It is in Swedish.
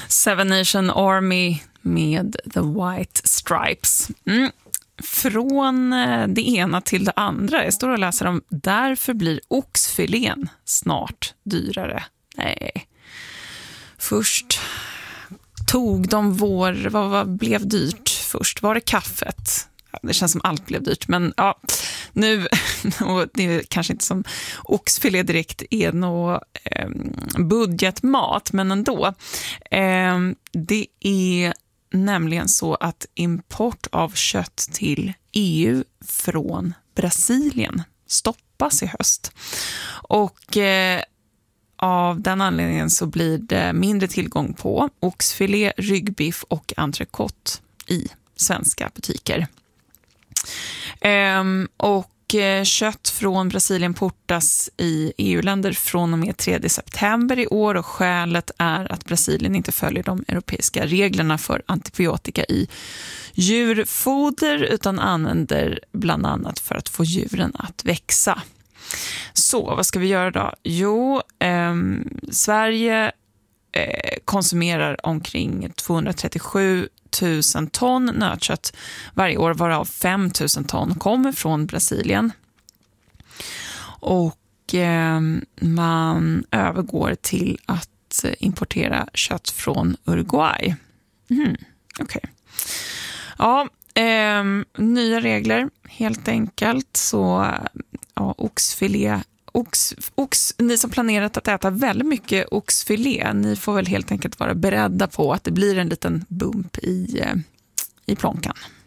Seven Nation Army med The White Stripes. Från det ena till det andra. Jag står och läser om därför blir oxfilén snart dyrare. Nej. Först tog de vad blev dyrt först? Var det kaffet? Det känns som allt blev dyrt, men ja, nu, och det är kanske inte som oxfilé direkt är någon budgetmat, men ändå. Det är nämligen så att import av kött till EU från Brasilien stoppas i höst. Och av den anledningen så blir det mindre tillgång på oxfilé, ryggbiff och entrecote i svenska butiker. Och kött från Brasilien portas i EU-länder från och med 3 september i år, och skälet är att Brasilien inte följer de europeiska reglerna för antibiotika i djurfoder utan använder bland annat för att få djuren att växa. Så vad ska vi göra då? Jo, Sverige konsumerar omkring 237 000 ton nötkött varje år, varav 5 000 ton kommer från Brasilien. Och man övergår till att importera kött från Uruguay. Okej. Ja, nya regler helt enkelt. Så ja, oxfilé. Ni som planerat att äta väldigt mycket oxfilé, ni får väl helt enkelt vara beredda på att det blir en liten bump i plånkan.